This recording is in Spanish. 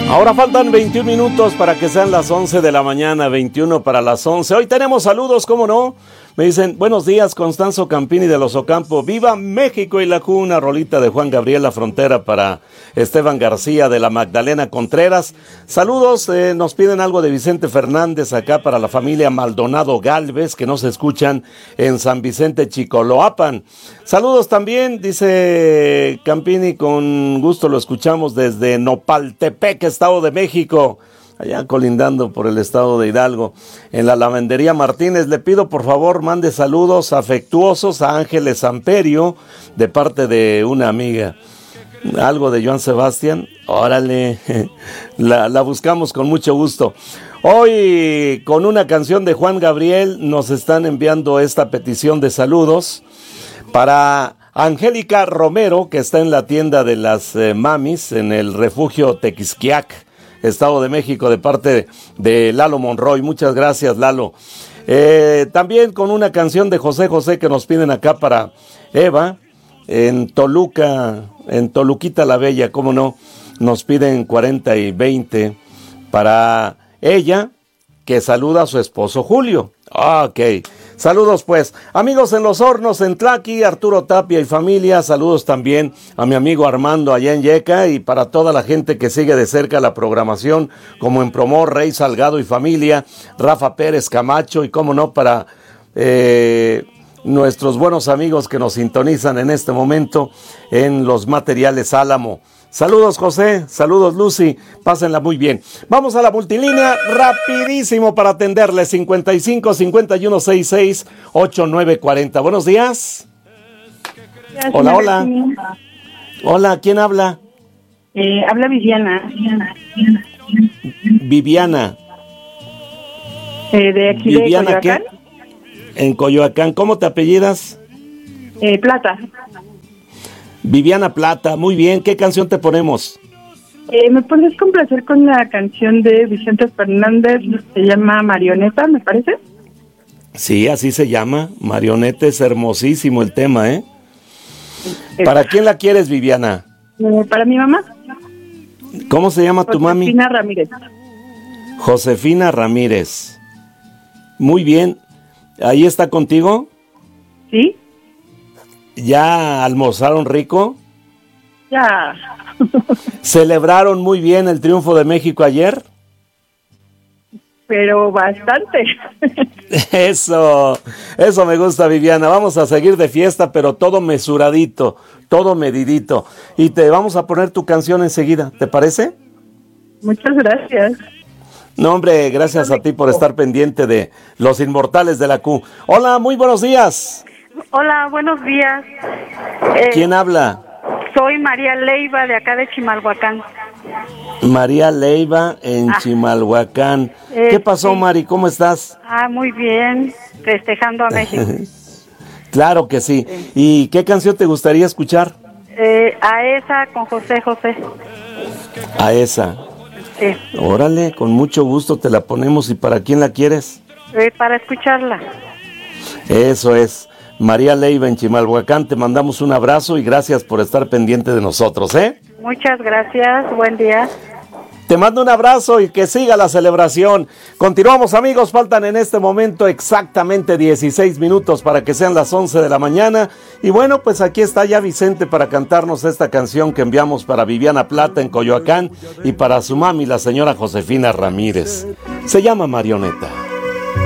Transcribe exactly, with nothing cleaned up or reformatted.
Ahora faltan veintiún minutos para que sean las once de la mañana, veintiuno para las once. Hoy tenemos saludos, ¿cómo no? Me dicen, buenos días, Constanzo Campini de Los Ocampo. ¡Viva México y la cuna! Rolita de Juan Gabriel La Frontera para Esteban García de la Magdalena Contreras. Saludos, eh, nos piden algo de Vicente Fernández acá para la familia Maldonado Galvez, que nos escuchan en San Vicente Chicoloapan. Saludos también, dice Campini, con gusto lo escuchamos desde Nopaltepec, Estado de México. Allá colindando por el estado de Hidalgo, en la Lavandería Martínez. Le pido por favor mande saludos afectuosos a Ángeles Amperio de parte de una amiga. Algo de Joan Sebastián, órale, la, la buscamos con mucho gusto. Hoy con una canción de Juan Gabriel nos están enviando esta petición de saludos para Angélica Romero, que está en la tienda de las eh, mamis en el refugio Tequisquiac, Estado de México, de parte de Lalo Monroy. Muchas gracias, Lalo. Eh, también con una canción de José José que nos piden acá para Eva, en Toluca, en Toluquita la Bella, cómo no, nos piden cuarenta y veinte para ella, que saluda a su esposo Julio. Ok, saludos pues, amigos en Los Hornos, en Tlaqui, Arturo Tapia y familia. Saludos también a mi amigo Armando allá en Yeca y para toda la gente que sigue de cerca la programación, como en Promor, Rey Salgado y familia, Rafa Pérez Camacho y cómo no para eh, nuestros buenos amigos que nos sintonizan en este momento en los materiales Álamo. Saludos José, saludos Lucy, pásenla muy bien. Vamos a la multilínea rapidísimo para atenderle, cincuenta y cinco, cincuenta y uno, sesenta y seis, ochenta y nueve cuarenta. Buenos días. Gracias, hola, hola. Hola, ¿quién habla? Eh, habla Viviana. Viviana. Eh, de aquí Viviana, de Coyoacán. ¿qué? En Coyoacán, ¿cómo te apellidas? Eh, Plata. Viviana Plata, muy bien, ¿qué canción te ponemos? Eh, ¿Me puedes complacer con la canción de Vicente Fernández? Se llama Marioneta, me parece. Sí, así se llama, Marioneta, es hermosísimo el tema, ¿eh? Eh ¿Para quién la quieres, Viviana? Eh, para mi mamá. ¿Cómo se llama tu mami? Josefina Ramírez. Josefina Ramírez. Muy bien, ¿ahí está contigo? Sí. ¿Ya almorzaron rico? Ya. ¿Celebraron muy bien el triunfo de México ayer? Pero bastante. Eso, eso me gusta, Viviana. Vamos a seguir de fiesta, pero todo mesuradito, todo medidito. Y te vamos a poner tu canción enseguida, ¿te parece? Muchas gracias. No, hombre, gracias a ti por estar pendiente de los inmortales de la Q. Hola, muy buenos días. Hola, buenos días. Eh, ¿Quién habla? Soy María Leiva, de acá de Chimalhuacán. María Leiva, en ah. Chimalhuacán. Eh, ¿Qué pasó, sí. Mari? ¿Cómo estás? Ah, muy bien, festejando a México. Claro que sí. sí. ¿Y qué canción te gustaría escuchar? Eh, a esa con José José. A esa. Sí. Órale, con mucho gusto te la ponemos. ¿Y para quién la quieres? Eh, para escucharla. Eso es. María Leiva en Chimalhuacán, te mandamos un abrazo y gracias por estar pendiente de nosotros, ¿eh? Muchas gracias, buen día. Te mando un abrazo y que siga la celebración. Continuamos, amigos, faltan en este momento exactamente dieciséis minutos para que sean las once de la mañana. Y bueno, pues aquí está ya Vicente para cantarnos esta canción que enviamos para Viviana Plata en Coyoacán y para su mami, la señora Josefina Ramírez. Se llama Marioneta.